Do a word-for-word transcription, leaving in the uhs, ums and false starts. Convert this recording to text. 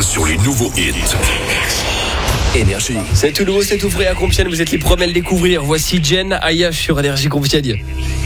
L'info sur les nouveaux hits. Énergie. C'est tout nouveau, c'est tout frais à Compiègne. Vous êtes les premiers à le découvrir. Voici Jen Aya sur Énergie Compiègne.